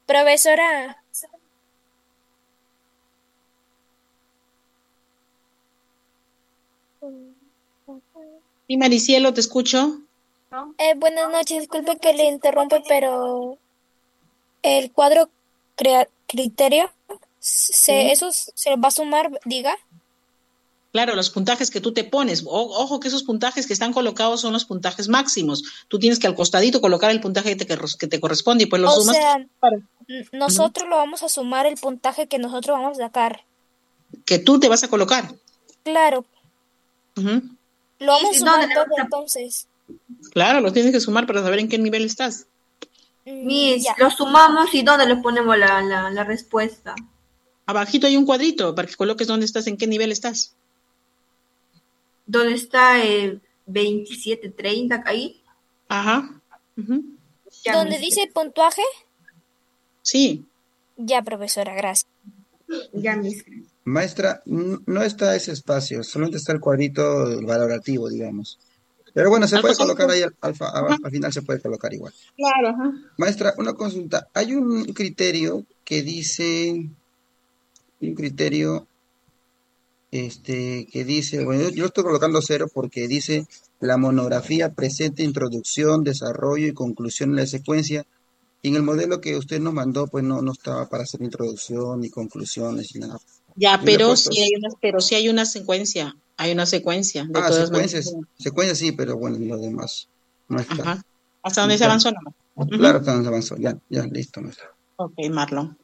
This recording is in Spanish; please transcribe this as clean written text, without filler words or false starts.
Profesora, Sí, Maricielo, te escucho. buenas noches, disculpe que le interrumpa, pero el cuadro criterio, Sí. ¿eso se va a sumar, diga? Claro, los puntajes que tú te pones. Ojo que esos puntajes que están colocados son los puntajes máximos. Tú tienes que al costadito colocar el puntaje que te corresponde y pues lo O sumas sea, para Ujú. nosotros lo vamos a sumar el puntaje que nosotros vamos a sacar. Que tú te vas a colocar. Claro, Ujú. lo Y vamos a si dónde sumar le todo vamos a... entonces. Claro, los tienes que sumar para saber en qué nivel estás. Mis, Ya. lo sumamos y dónde le ponemos la respuesta. Abajito hay un cuadrito para que coloques dónde estás, en qué nivel estás. ¿Dónde está el 2730 ahí? Ajá. Ujú. Ya, ¿Dónde mis, dice puntuaje? Sí. Ya, profesora, gracias. ya, mis. Maestra, no está ese espacio, solamente está el cuadrito valorativo, digamos. Pero bueno, se Al puede costado. colocar ahí Ajá. al final se puede colocar igual. Claro, ajá. Maestra, una consulta. Hay un criterio, que dice, bueno, yo estoy colocando cero porque dice la monografía presenta introducción, desarrollo y conclusión en la secuencia. Y en el modelo que usted nos mandó, pues no estaba para hacer introducción ni conclusiones ni nada. Ya, Yo le he puesto, pero sí hay una secuencia, de todas maneras. secuencias sí, pero bueno, lo demás no está. Ajá. ¿Hasta dónde se Ya, avanzó nomás? claro, Ujú. estamos avanzó, ya, listo, maestra. Ok, Marlon.